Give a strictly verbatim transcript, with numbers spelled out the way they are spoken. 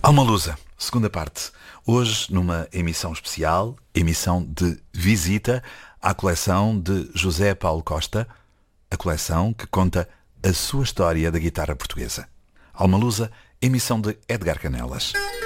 Almalusa, segunda parte. Hoje numa emissão especial, emissão de visita à coleção de José Paulo Costa, a coleção que conta a sua história da guitarra portuguesa. Almalusa, emissão de Edgar Canelas.